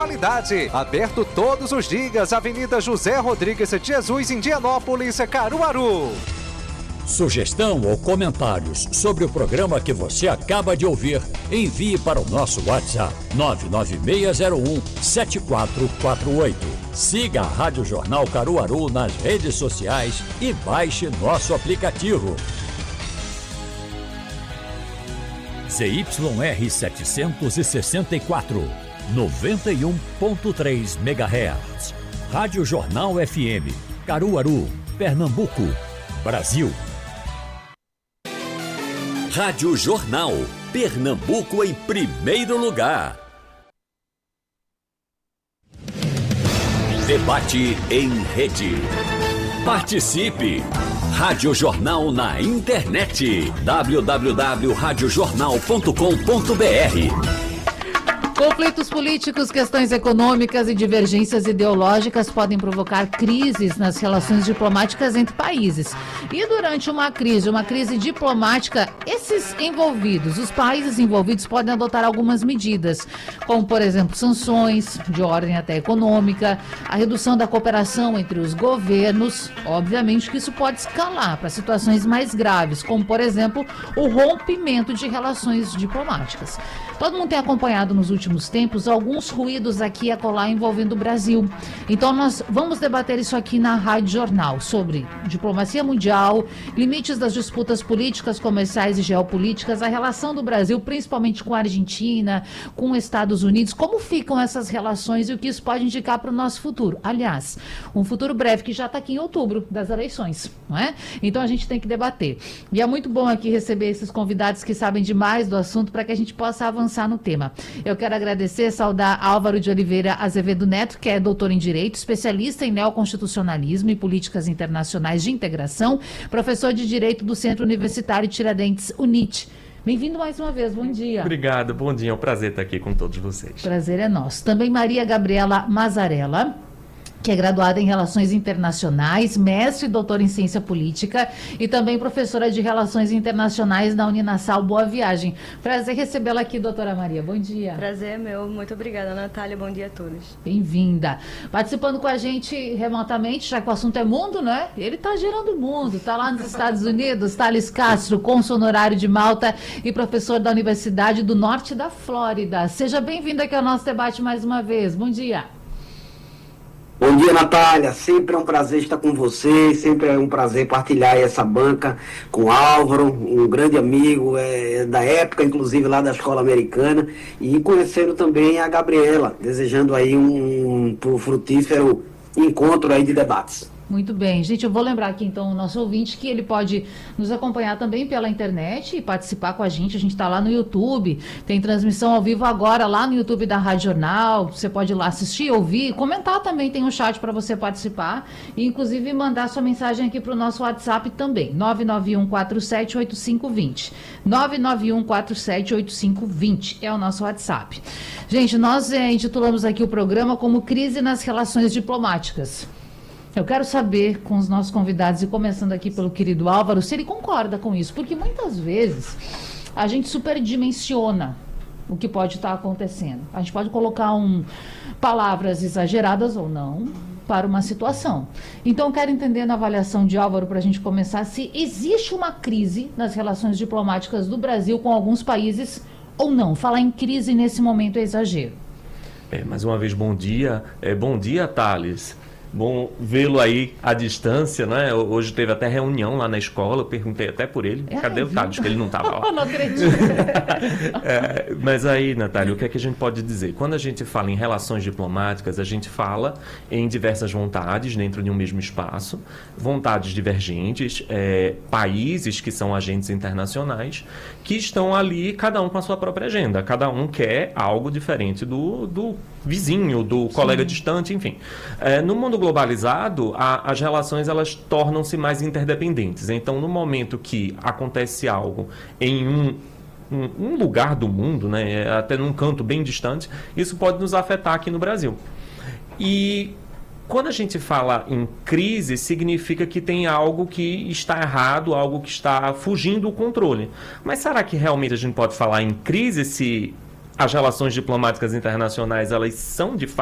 Qualidade. Aberto todos os dias. Avenida José Rodrigues de Jesus, Indianópolis, Caruaru. Sugestão ou comentários sobre o programa que você acaba de ouvir, envie para o nosso WhatsApp 99601-7448. Siga a Rádio Jornal Caruaru nas redes sociais e baixe nosso aplicativo. ZYR 764, 91.3 MHz. Rádio Jornal FM, Caruaru, Pernambuco, Brasil. Rádio Jornal, Pernambuco em primeiro lugar. Debate em rede. Participe! Rádio Jornal na internet. www.radiojornal.com.br. Conflitos políticos, questões econômicas e divergências ideológicas podem provocar crises nas relações diplomáticas entre países. E durante uma crise diplomática, os países envolvidos podem adotar algumas medidas, como, por exemplo, sanções de ordem até econômica, a redução da cooperação entre os governos. Obviamente que isso pode escalar para situações mais graves, como, por exemplo, o rompimento de relações diplomáticas. Todo mundo tem acompanhado nos últimos tempos alguns ruídos aqui e acolá envolvendo o Brasil. Então nós vamos debater isso aqui na Rádio Jornal, sobre diplomacia mundial, limites das disputas políticas, comerciais e geopolíticas, a relação do Brasil principalmente com a Argentina, com os Estados Unidos, como ficam essas relações e o que isso pode indicar para o nosso futuro. Aliás, um futuro breve que já está aqui em outubro das eleições, não é? Então a gente tem que debater. E é muito bom aqui receber esses convidados que sabem demais do assunto para que a gente possa avançar no tema. Eu quero agradecer, saudar Álvaro de Oliveira Azevedo Neto, que é doutor em Direito, especialista em neoconstitucionalismo e políticas internacionais de integração, professor de Direito do Centro Universitário Tiradentes, UNIT. Bem-vindo mais uma vez, bom dia. Obrigado, bom dia, é um prazer estar aqui com todos vocês. Prazer é nosso. Também Maria Gabriela Mazzarella, que é graduada em Relações Internacionais, mestre e doutora em Ciência Política e também professora de Relações Internacionais da Uninasal. Boa viagem. Prazer recebê-la aqui, doutora Maria. Bom dia. Prazer é meu. Muito obrigada, Natália. Bom dia a todos. Bem-vinda. Participando com a gente remotamente, já que o assunto é mundo, né? Ele está gerando mundo. Está lá nos Estados Unidos. Thales Castro, cônsul honorário de Malta e professor da Universidade do Norte da Flórida. Seja bem-vindo aqui ao nosso debate mais uma vez. Bom dia. Bom dia, Natália. Sempre é um prazer estar com você, sempre é um prazer partilhar essa banca com o Álvaro, um grande amigo da época, inclusive lá da Escola Americana, e conhecendo também a Gabriela, desejando aí um frutífero encontro aí de debates. Muito bem. Gente, eu vou lembrar aqui, então, o nosso ouvinte que ele pode nos acompanhar também pela internet e participar com a gente. A gente está lá no YouTube, tem transmissão ao vivo agora lá no YouTube da Rádio Jornal. Você pode ir lá assistir, ouvir, comentar também, tem um chat para você participar e, inclusive, mandar sua mensagem aqui para o nosso WhatsApp também, 991478520. 991478520 é o nosso WhatsApp. Gente, nós intitulamos aqui o programa como Crise nas Relações Diplomáticas. Eu quero saber com os nossos convidados, e começando aqui pelo querido Álvaro, se ele concorda com isso, porque muitas vezes a gente superdimensiona o que pode estar acontecendo. A gente pode colocar palavras exageradas ou não para uma situação. Então, eu quero entender na avaliação de Álvaro, para a gente começar, se existe uma crise nas relações diplomáticas do Brasil com alguns países ou não. Falar em crise nesse momento é exagero. Mais uma vez, bom dia. Bom dia, Thales. Bom vê-lo aí à distância, né? Hoje teve até reunião lá na escola, eu perguntei até por ele. Cadê o Thales? Que ele não estava lá. Não acredito. Mas aí, Natália, o que é que a gente pode dizer? Quando a gente fala em relações diplomáticas, a gente fala em diversas vontades dentro de um mesmo espaço, vontades divergentes, países que são agentes internacionais, que estão ali, cada um com a sua própria agenda. Cada um quer algo diferente do vizinho, do colega distante, enfim. No mundo globalizado, as relações elas tornam-se mais interdependentes. Então, no momento que acontece algo em um lugar do mundo, né, até num canto bem distante, isso pode nos afetar aqui no Brasil. E quando a gente fala em crise, significa que tem algo que está errado, algo que está fugindo do controle. Mas será que realmente a gente pode falar em crise se as relações diplomáticas internacionais, elas são de